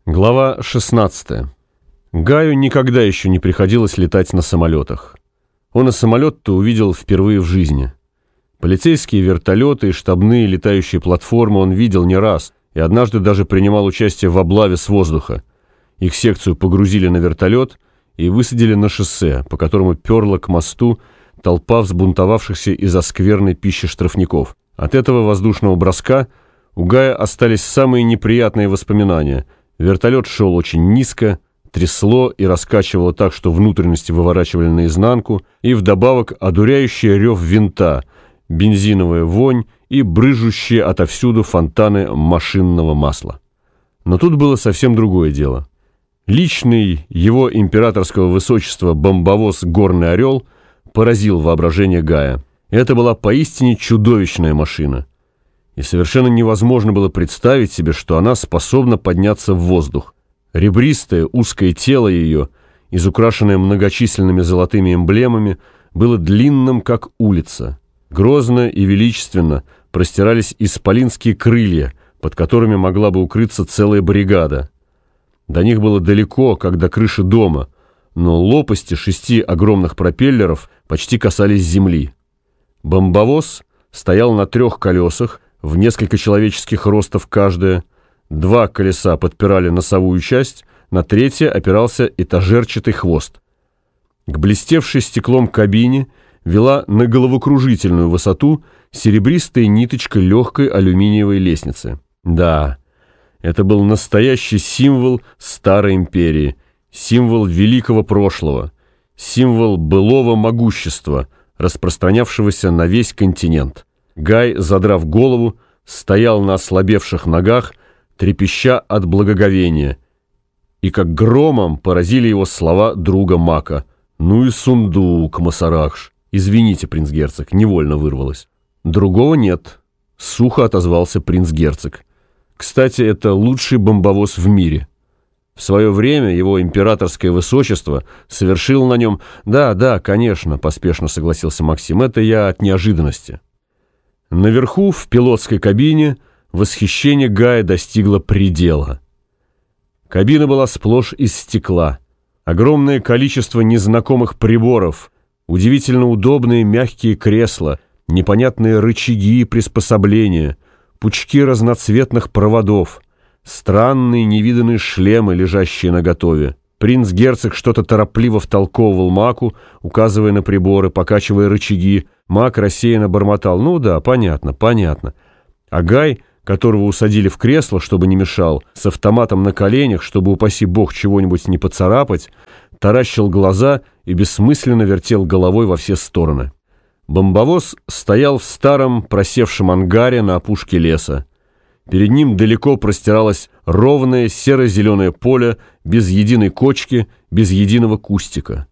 Глава 16. Гаю никогда еще не приходилось летать на самолетах. Он и самолет-то увидел впервые в жизни. Полицейские вертолеты и штабные летающие платформы он видел не раз, и однажды даже принимал участие в облаве с воздуха. Их секцию погрузили на вертолет и высадили на шоссе, по которому перла к мосту толпа взбунтовавшихся из-за скверной пищи штрафников. От этого воздушного броска у Гая остались самые неприятные воспоминания. Вертолет шел очень низко, трясло и раскачивало так, что внутренности выворачивали наизнанку, и вдобавок одуряющий рев винта, бензиновая вонь и брызжущие отовсюду фонтаны машинного масла. Но тут было совсем другое дело. Личный его императорского высочества бомбовоз «Горный орел» поразил воображение Гая. Это была поистине чудовищная машина. И совершенно невозможно было представить себе, что она способна подняться в воздух. Ребристое, узкое тело ее, изукрашенное многочисленными золотыми эмблемами, было длинным, как улица. Грозно и величественно простирались исполинские крылья, под которыми могла бы укрыться целая бригада. До них было далеко, как до крыши дома, но лопасти 6 огромных пропеллеров почти касались земли. Бомбовоз стоял на 3 колесах, в несколько человеческих ростов каждое. 2 колеса подпирали носовую часть, на 3 опирался этажерчатый хвост. К блестевшей стеклом кабине вела на головокружительную высоту серебристая ниточка легкой алюминиевой лестницы. Да, это был настоящий символ старой империи, символ великого прошлого, символ былого могущества, распространявшегося на весь континент. Гай, задрав голову, стоял на ослабевших ногах, трепеща от благоговения. И как громом поразили его слова друга Мака. «Ну и сундук, Масаракш!» «Извините, принц-герцог, невольно вырвалось». «Другого нет», — сухо отозвался принц-герцог. «Кстати, это лучший бомбовоз в мире. В свое время его императорское высочество совершил на нем...» «Да, конечно», — поспешно согласился Максим, — «это я от неожиданности». Наверху, в пилотской кабине, восхищение Гая достигло предела. Кабина была сплошь из стекла. Огромное количество незнакомых приборов, удивительно удобные мягкие кресла, непонятные рычаги и приспособления, пучки разноцветных проводов, странные невиданные шлемы, лежащие наготове. Принц-герцог что-то торопливо втолковывал Маку, указывая на приборы, покачивая рычаги. Мак рассеянно бормотал: «Ну да, понятно». А Гай, которого усадили в кресло, чтобы не мешал, с автоматом на коленях, чтобы, упаси бог, чего-нибудь не поцарапать, таращил глаза и бессмысленно вертел головой во все стороны. Бомбовоз стоял в старом просевшем ангаре на опушке леса. Перед ним далеко простиралось ровное серо-зеленое поле, без единой кочки, без единого кустика.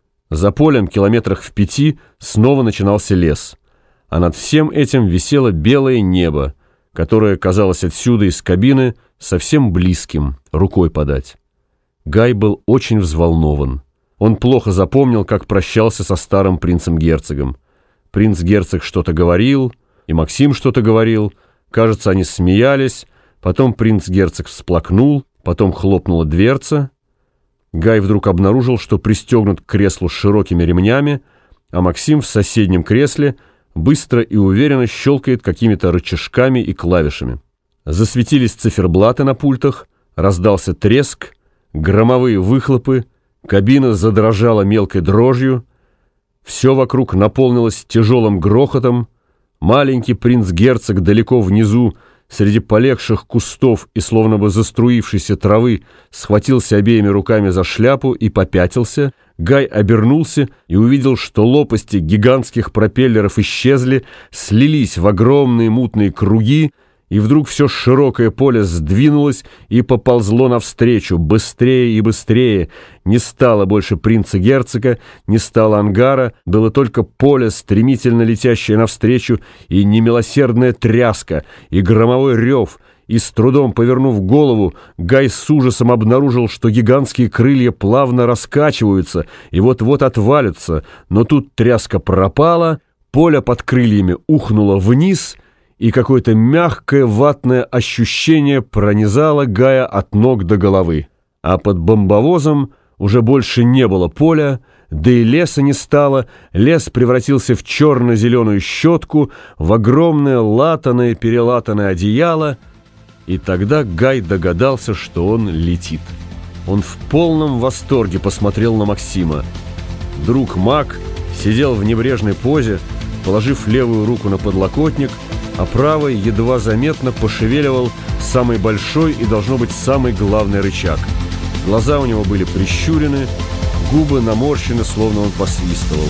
За полем, километрах в 5, снова начинался лес, а над всем этим висело белое небо, которое казалось отсюда из кабины совсем близким, рукой подать. Гай был очень взволнован. Он плохо запомнил, как прощался со старым принцем-герцогом. Принц-герцог что-то говорил, и Максим что-то говорил. Кажется, они смеялись, потом принц-герцог всплакнул, потом хлопнула дверца. Гай вдруг обнаружил, что пристегнут к креслу широкими ремнями, а Максим в соседнем кресле быстро и уверенно щелкает какими-то рычажками и клавишами. Засветились циферблаты на пультах, раздался треск, громовые выхлопы, кабина задрожала мелкой дрожью, все вокруг наполнилось тяжелым грохотом. Маленький принц-герцог далеко внизу, среди полегших кустов и словно бы заструившейся травы, схватился обеими руками за шляпу и попятился. Гай обернулся и увидел, что лопасти гигантских пропеллеров исчезли, слились в огромные мутные круги, и вдруг все широкое поле сдвинулось и поползло навстречу, быстрее и быстрее. Не стало больше принца-герцога, не стало ангара, было только поле, стремительно летящее навстречу, и немилосердная тряска, и громовой рев. И с трудом повернув голову, Гай с ужасом обнаружил, что гигантские крылья плавно раскачиваются и вот-вот отвалятся, но тут тряска пропала, поле под крыльями ухнуло вниз, и какое-то мягкое ватное ощущение пронизало Гая от ног до головы. А под бомбовозом уже больше не было поля, да и леса не стало, лес превратился в черно-зеленую щетку, в огромное латаное-перелатанное одеяло, и тогда Гай догадался, что он летит. Он в полном восторге посмотрел на Максима. Друг Мак сидел в небрежной позе, положив левую руку на подлокотник, а правой едва заметно пошевеливал самый большой и, должно быть, самый главный рычаг. Глаза у него были прищурены, губы наморщены, словно он посвистывал.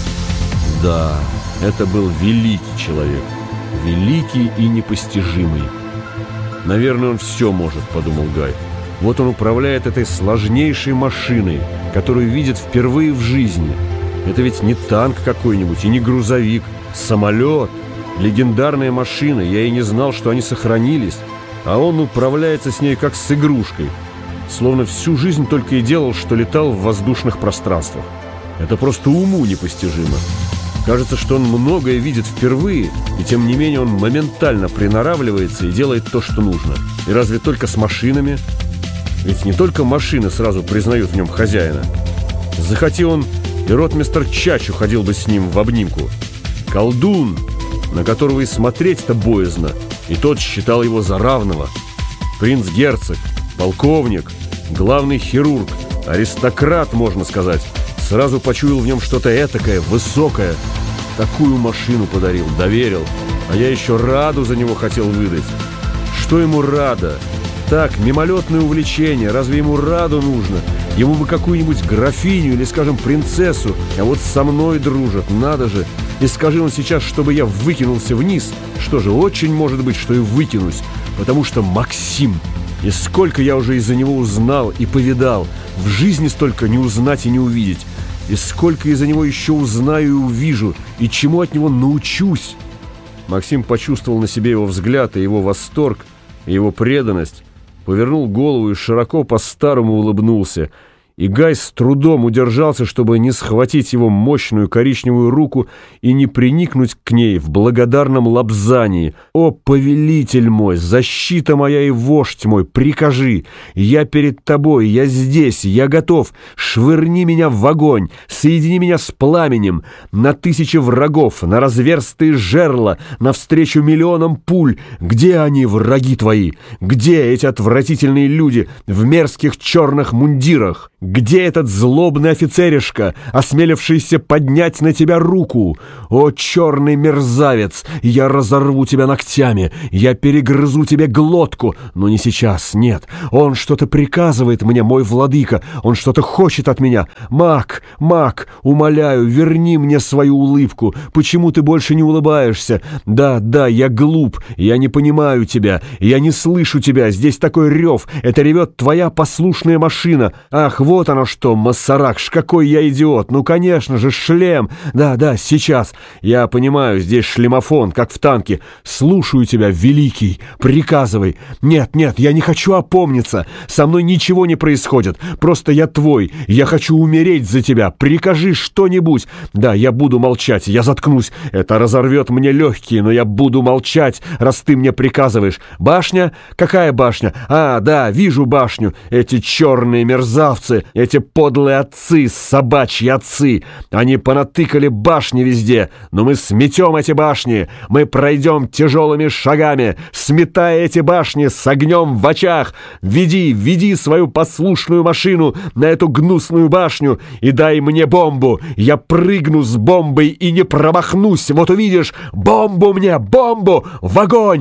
Да, это был великий человек, великий и непостижимый. «Наверное, он все может», — подумал Гай. «Вот он управляет этой сложнейшей машиной, которую видит впервые в жизни. Это ведь не танк какой-нибудь и не грузовик, самолет, легендарная машина. Я и не знал, что они сохранились, а он управляется с ней как с игрушкой, словно всю жизнь только и делал, что летал в воздушных пространствах. Это просто уму непостижимо. Кажется, что он многое видит впервые, и тем не менее он моментально приноравливается и делает то, что нужно. И разве только с машинами? Ведь не только машины сразу признают в нем хозяина. Захоти он, и ротмистр Чачу ходил бы с ним в обнимку. Колдун, на которого и смотреть-то боязно, и тот считал его за равного. Принц-герцог, полковник, главный хирург, аристократ, можно сказать, сразу почуял в нем что-то этакое, высокое. Такую машину подарил, доверил, а я еще Раду за него хотел выдать. Что ему Рада? Так, мимолетное увлечение, разве ему Раду нужно? Ему бы какую-нибудь графиню или, скажем, принцессу, а вот со мной дружат, надо же. И скажи он сейчас, чтобы я выкинулся вниз, что же, очень может быть, что и выкинусь, потому что Максим. И сколько я уже из-за него узнал и повидал, в жизни столько не узнать и не увидеть. И сколько из-за него еще узнаю и увижу, и чему от него научусь. Максим почувствовал на себе его взгляд и его восторг, и его преданность, повернул голову и широко по-старому улыбнулся. И Гай с трудом удержался, чтобы не схватить его мощную коричневую руку и не приникнуть к ней в благодарном лобзании. «О, повелитель мой, защита моя и вождь мой, прикажи! Я перед тобой, я здесь, я готов! Швырни меня в огонь, соедини меня с пламенем, на тысячи врагов, на разверстые жерла, навстречу миллионам пуль! Где они, враги твои? Где эти отвратительные люди в мерзких черных мундирах? Где этот злобный офицеришка, осмелившийся поднять на тебя руку? О, черный мерзавец, я разорву тебя ногтями, я перегрызу тебе глотку, но не сейчас, нет. Он что-то приказывает мне, мой владыка, он что-то хочет от меня. Мак, Мак, умоляю, верни мне свою улыбку. Почему ты больше не улыбаешься? Да, я глуп, я не понимаю тебя, я не слышу тебя, здесь такой рев, это ревет твоя послушная машина. Ах, вот оно что, Массаракш, какой я идиот! Ну, конечно же, шлем! Да, сейчас. Я понимаю, здесь шлемофон, как в танке. Слушаю тебя, великий, приказывай. Нет, я не хочу опомниться. Со мной ничего не происходит. Просто я твой. Я хочу умереть за тебя. Прикажи что-нибудь. Да, я буду молчать, я заткнусь. Это разорвет мне легкие, но я буду молчать, раз ты мне приказываешь. Башня? Какая башня? А, да, вижу башню. Эти черные мерзавцы, эти подлые отцы, собачьи отцы, они понатыкали башни везде, но мы сметем эти башни, мы пройдем тяжелыми шагами, сметая эти башни с огнем в очах. Веди свою послушную машину на эту гнусную башню и дай мне бомбу. Я прыгну с бомбой и не промахнусь, вот увидишь, бомбу мне, бомбу, в огонь!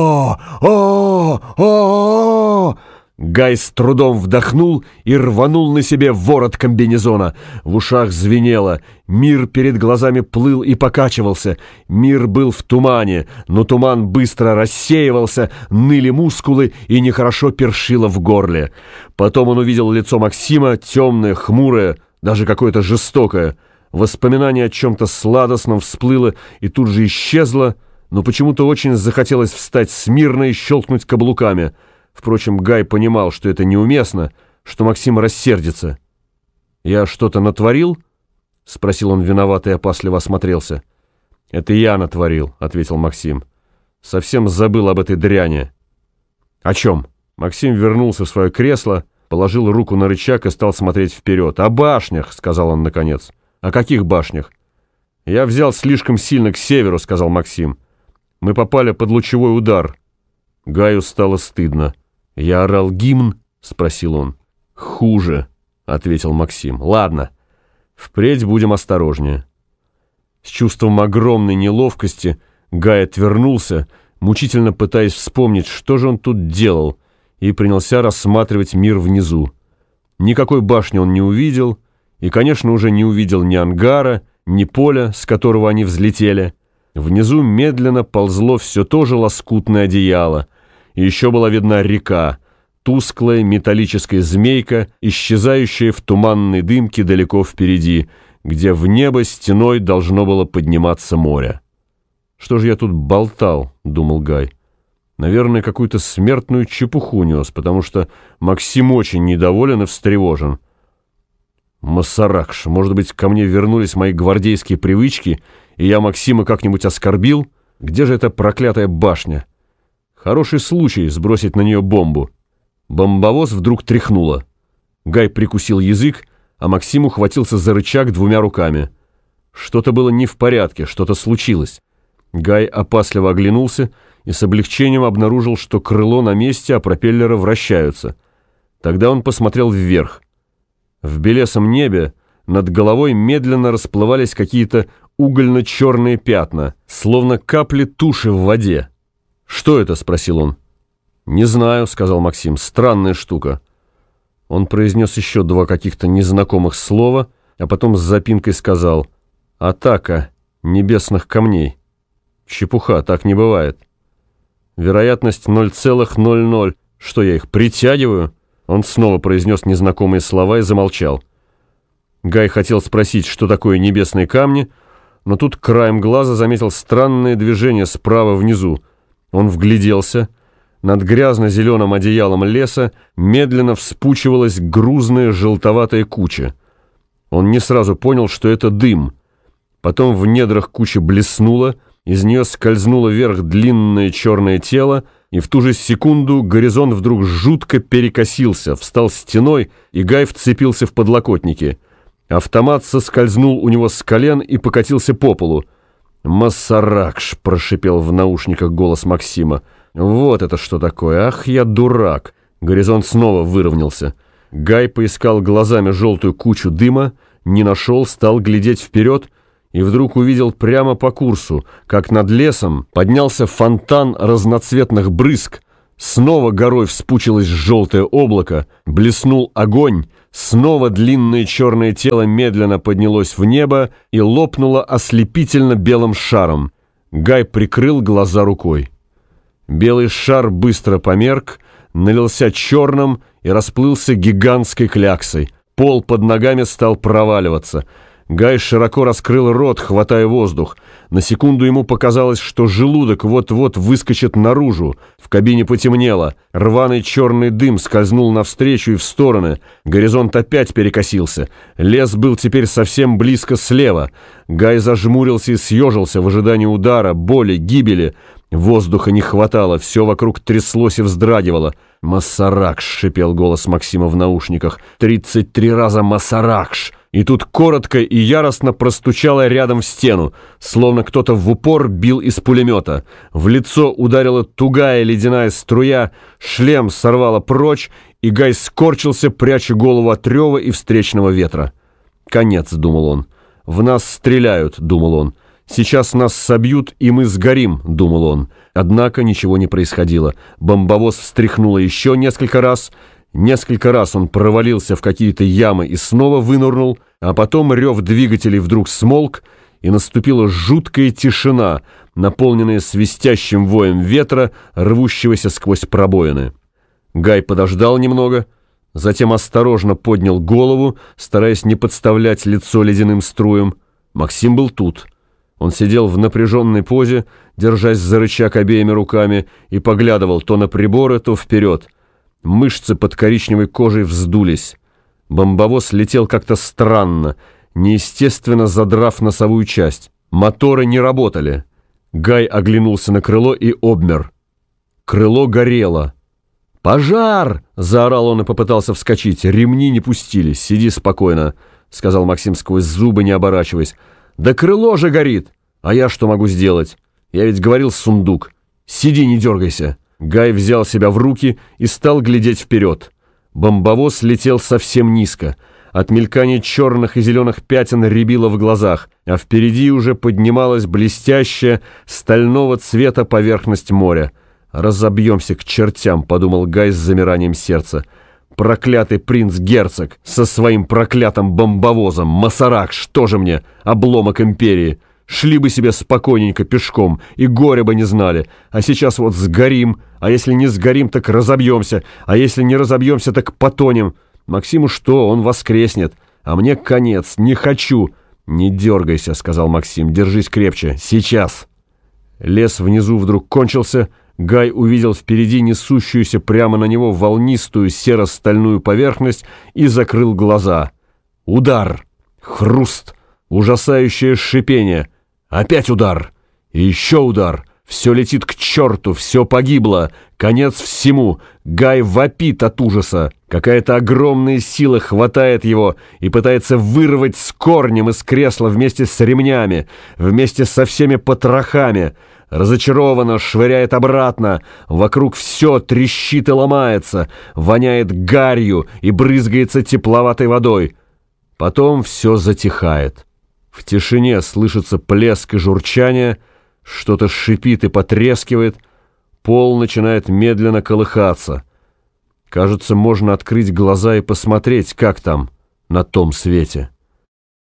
О! Гай с трудом вдохнул и рванул на себе ворот комбинезона. В ушах звенело, мир перед глазами плыл и покачивался. Мир был в тумане, но туман быстро рассеивался, ныли мускулы и нехорошо першило в горле. Потом он увидел лицо Максима, темное, хмурое, даже какое-то жестокое. Воспоминание о чем-то сладостном всплыло и тут же исчезло, но почему-то очень захотелось встать смирно и щелкнуть каблуками. Впрочем, Гай понимал, что это неуместно, что Максим рассердится. «Я что-то натворил?» — спросил он виновато и опасливо осмотрелся. «Это я натворил», — ответил Максим. Совсем забыл об этой дряни». «О чем?» Максим вернулся в свое кресло, положил руку на рычаг и стал смотреть вперед. «О башнях», — сказал он наконец. «О каких башнях?» «Я взял слишком сильно к северу», — сказал Максим. «Мы попали под лучевой удар». Гаю стало стыдно. «Я орал гимн?» — спросил он. «Хуже», — ответил Максим. «Ладно, впредь будем осторожнее». С чувством огромной неловкости Гай отвернулся, мучительно пытаясь вспомнить, что же он тут делал, и принялся рассматривать мир внизу. Никакой башни он не увидел, и, конечно, уже не увидел ни ангара, ни поля, с которого они взлетели. Внизу медленно ползло все то же лоскутное одеяло, и еще была видна река, тусклая металлическая змейка, исчезающая в туманной дымке далеко впереди, где в небо стеной должно было подниматься море. «Что же я тут болтал?» — думал Гай. «Наверное, какую-то смертную чепуху нес, потому что Максим очень недоволен и встревожен. Масаракш, может быть, ко мне вернулись мои гвардейские привычки, и я Максима как-нибудь оскорбил? Где же эта проклятая башня? Хороший случай сбросить на нее бомбу». Бомбовоз вдруг тряхнуло. Гай прикусил язык, а Максим ухватился за рычаг двумя руками. Что-то было не в порядке, что-то случилось. Гай опасливо оглянулся и с облегчением обнаружил, что крыло на месте, а пропеллеры вращаются. Тогда он посмотрел вверх. В белесом небе над головой медленно расплывались какие-то угольно-черные пятна, словно капли туши в воде. «Что это?» — спросил он. «Не знаю», — сказал Максим, — «странная штука». Он произнес еще два каких-то незнакомых слова, а потом с запинкой сказал: «Атака небесных камней». «Чепуха, так не бывает». «Вероятность 0,00. Что, я их притягиваю?» Он снова произнес незнакомые слова и замолчал. Гай хотел спросить, что такое небесные камни, но тут краем глаза заметил странное движение справа внизу. Он вгляделся. Над грязно-зеленым одеялом леса медленно вспучивалась грузная желтоватая куча. Он не сразу понял, что это дым. Потом в недрах кучи блеснуло, из нее скользнуло вверх длинное черное тело, и в ту же секунду горизонт вдруг жутко перекосился, встал стеной, и Гай вцепился в подлокотники. Автомат соскользнул у него с колен и покатился по полу. «Масаракш!» — прошипел в наушниках голос Максима. «Вот это что такое! Ах, я дурак!» Горизонт снова выровнялся. Гай поискал глазами желтую кучу дыма, не нашел, стал глядеть вперед и вдруг увидел прямо по курсу, как над лесом поднялся фонтан разноцветных брызг, снова горой вспучилось желтое облако, блеснул огонь, снова длинное черное тело медленно поднялось в небо и лопнуло ослепительно белым шаром. Гай прикрыл глаза рукой. Белый шар быстро померк, налился черным и расплылся гигантской кляксой. Пол под ногами стал проваливаться. Гай широко раскрыл рот, хватая воздух. На секунду ему показалось, что желудок вот-вот выскочит наружу. В кабине потемнело. Рваный черный дым скользнул навстречу и в стороны. Горизонт опять перекосился. Лес был теперь совсем близко слева. Гай зажмурился и съежился в ожидании удара, боли, гибели. Воздуха не хватало, все вокруг тряслось и вздрагивало. «Масаракш!» — шипел голос Максима в наушниках. 33 раза «Масаракш!» И тут коротко и яростно простучало рядом в стену, словно кто-то в упор бил из пулемета. В лицо ударила тугая ледяная струя, шлем сорвало прочь, и Гай скорчился, пряча голову от рева и встречного ветра. «Конец», — думал он. «В нас стреляют», — думал он. «Сейчас нас собьют, и мы сгорим», — думал он. Однако ничего не происходило. Бомбовоз встряхнуло еще несколько раз. Несколько раз он провалился в какие-то ямы и снова вынырнул, а потом рев двигателей вдруг смолк, и наступила жуткая тишина, наполненная свистящим воем ветра, рвущегося сквозь пробоины. Гай подождал немного, затем осторожно поднял голову, стараясь не подставлять лицо ледяным струям. Максим был тут. Он сидел в напряженной позе, держась за рычаг обеими руками, и поглядывал то на приборы, то вперед. Мышцы под коричневой кожей вздулись. Бомбовоз летел как-то странно, неестественно задрав носовую часть. Моторы не работали. Гай оглянулся на крыло и обмер. Крыло горело. «Пожар!» — заорал он и попытался вскочить. «Ремни не пустили. Сиди спокойно», — сказал Максим сквозь зубы, не оборачиваясь. «Да крыло же горит! А я что могу сделать? Я ведь говорил, сундук. Сиди, не дергайся». Гай взял себя в руки и стал глядеть вперед. Бомбовоз летел совсем низко. От мелькания черных и зеленых пятен рябило в глазах, а впереди уже поднималась блестящая стального цвета поверхность моря. «Разобьемся к чертям», — подумал Гай с замиранием сердца. «Проклятый принц-герцог со своим проклятым бомбовозом! Масарак, что же мне? Обломок империи! Шли бы себе спокойненько пешком, и горя бы не знали. А сейчас вот сгорим, а если не сгорим, так разобьемся, а если не разобьемся, так потонем. Максиму что, он воскреснет, а мне конец, не хочу». «Не дергайся», — сказал Максим, — «держись крепче, сейчас». Лес внизу вдруг кончился. Гай увидел впереди несущуюся прямо на него волнистую серо-стальную поверхность и закрыл глаза. Удар! Хруст! Ужасающее шипение! Опять удар! И еще удар! Все летит к черту, все погибло! Конец всему! Гай вопит от ужаса! Какая-то огромная сила хватает его и пытается вырвать с корнем из кресла вместе с ремнями, вместе со всеми потрохами. Разочарованно швыряет обратно. Вокруг все трещит и ломается, воняет гарью и брызгается тепловатой водой. Потом все затихает. В тишине слышится плеск и журчание, что-то шипит и потрескивает, пол начинает медленно колыхаться. Кажется, можно открыть глаза и посмотреть, как там, на том свете.